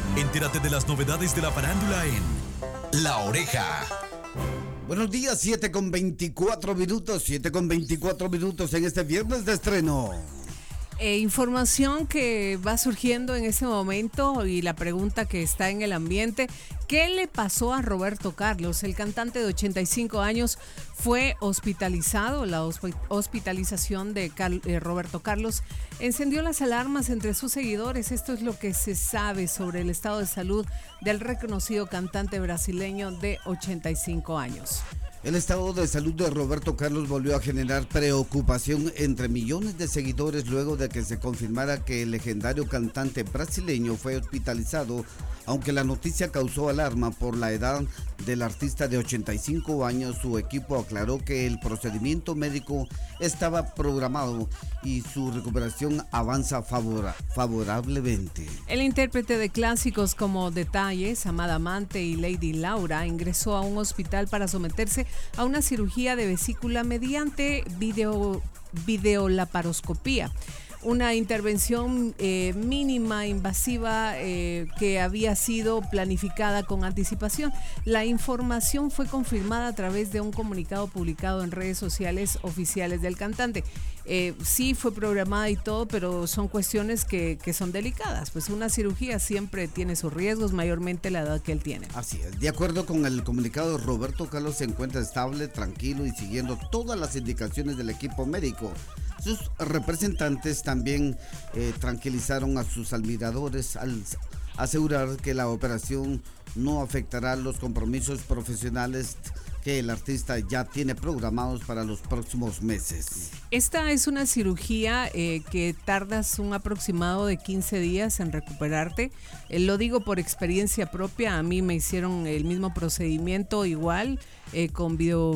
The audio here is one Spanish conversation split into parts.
Entérate de las novedades de la farándula en La Oreja. Buenos días, 7 con 24 minutos en este viernes de estreno. Información que va surgiendo en ese momento y la pregunta que está en el ambiente: ¿qué le pasó a Roberto Carlos? El cantante de 85 años fue hospitalizado. La hospitalización de Roberto Carlos encendió las alarmas entre sus seguidores. Esto es lo que se sabe sobre el estado de salud del reconocido cantante brasileño de 85 años. El estado de salud de Roberto Carlos volvió a generar preocupación entre millones de seguidores luego de que se confirmara que el legendario cantante brasileño fue hospitalizado, aunque la noticia causó alarma por la edad del artista de 85 años. Su equipo aclaró que el procedimiento médico estaba programado y su recuperación avanza favorablemente. El intérprete de clásicos como Detalles, Amada Amante y Lady Laura ingresó a un hospital para someterse a una cirugía de vesícula mediante videolaparoscopía. Una intervención mínima, invasiva, que había sido planificada con anticipación. La información fue confirmada a través de un comunicado publicado en redes sociales oficiales del cantante. Sí fue programada y todo, pero son cuestiones que son delicadas. Pues una cirugía siempre tiene sus riesgos, mayormente la edad que él tiene. Así es. De acuerdo con el comunicado, Roberto Carlos se encuentra estable, tranquilo y siguiendo todas las indicaciones del equipo médico. Sus representantes también tranquilizaron a sus admiradores al asegurar que la operación no afectará los compromisos profesionales que el artista ya tiene programados para los próximos meses. Esta es una cirugía que tardas un aproximado de 15 días en recuperarte. Lo digo por experiencia propia. A mí me hicieron el mismo procedimiento igual con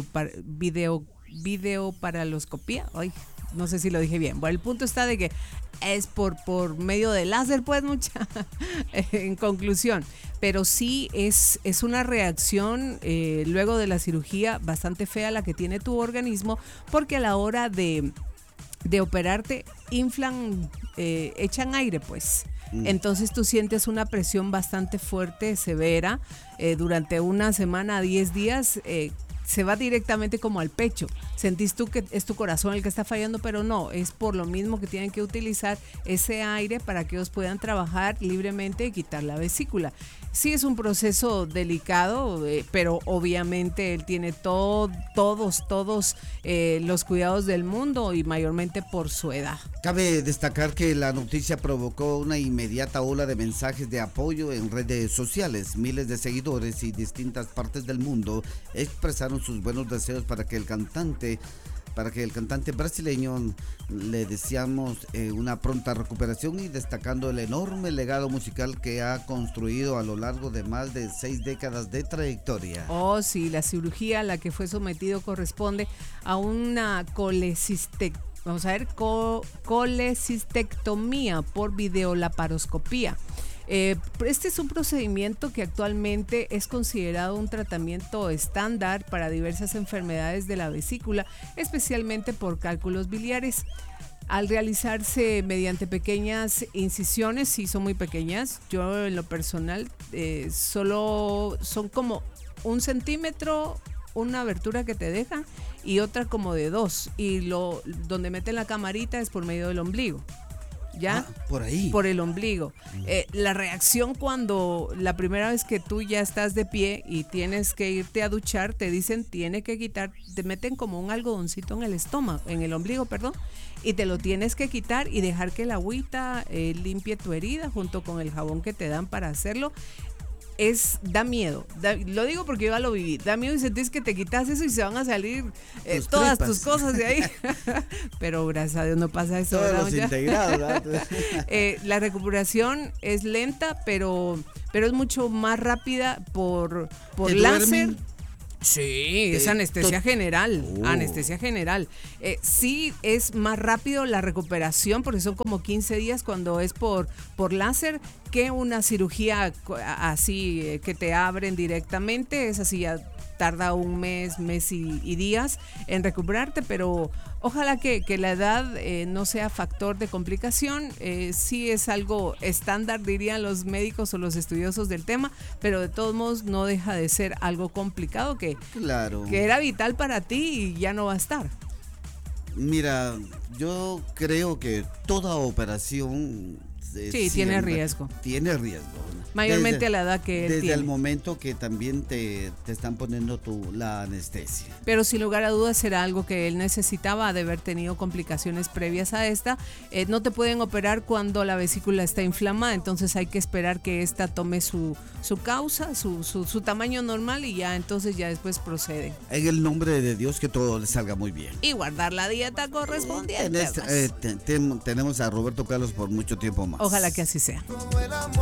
videoparaloscopía. Ay, no sé si lo dije bien. Bueno, el punto está de que es por medio de láser, pues, mucha en conclusión. Pero sí es una reacción luego de la cirugía bastante fea la que tiene tu organismo, porque a la hora de operarte inflan, echan aire, pues. Entonces tú sientes una presión bastante fuerte, severa, durante una semana a 10 días. Se va directamente como al pecho. Sentís tú que es tu corazón el que está fallando, pero no, es por lo mismo que tienen que utilizar ese aire para que ellos puedan trabajar libremente y quitar la vesícula. Sí es un proceso delicado, pero obviamente él tiene todos los cuidados del mundo y mayormente por su edad. Cabe destacar que la noticia provocó una inmediata ola de mensajes de apoyo en redes sociales. Miles de seguidores y distintas partes del mundo expresaron sus buenos deseos para que el cantante brasileño le deseamos una pronta recuperación, y destacando el enorme legado musical que ha construido a lo largo de más de 6 décadas de trayectoria. Oh, sí, la cirugía a la que fue sometido corresponde a una colecistectomía por videolaparoscopía. Este es un procedimiento que actualmente es considerado un tratamiento estándar para diversas enfermedades de la vesícula, especialmente por cálculos biliares. Al realizarse mediante pequeñas incisiones, sí son muy pequeñas, yo en lo personal solo son como 1 centímetro, una abertura que te dejan y otra como de 2, y donde meten la camarita es por medio del ombligo. ¿Ya? Por ahí. Por el ombligo. La reacción cuando la primera vez que tú ya estás de pie y tienes que irte a duchar, te dicen tiene que quitar, te meten como un algodoncito en el estómago, en el ombligo, perdón, y te lo tienes que quitar y dejar que la agüita limpie tu herida junto con el jabón que te dan para hacerlo. Da miedo, lo digo porque yo ya lo viví, da miedo y sentís que te quitas eso y se van a salir todas tus cosas de ahí, pero gracias a Dios no pasa eso. Todos los integrados, la recuperación es lenta, pero es mucho más rápida por láser. Sí, es anestesia general, anestesia general. Sí es más rápido la recuperación porque son como 15 días cuando es por láser, que una cirugía así que te abren directamente. Es así, ya tarda un mes y días en recuperarte, pero ojalá que la edad no sea factor de complicación. Sí es algo estándar, dirían los médicos o los estudiosos del tema, pero de todos modos no deja de ser algo complicado que era vital para ti y ya no va a estar. Mira, yo creo que toda operación tiene riesgo. Tiene riesgo. Mayormente a la edad que él desde tiene. el momento que también te están poniendo la anestesia. Pero sin lugar a dudas será algo que él necesitaba de haber tenido complicaciones previas a esta. No te pueden operar cuando la vesícula está inflamada, entonces hay que esperar que esta tome su causa, su tamaño normal y ya entonces ya después procede. En el nombre de Dios, que todo le salga muy bien. Y guardar la dieta correspondiente. Tenemos a Roberto Carlos por mucho tiempo más. Ojalá que así sea.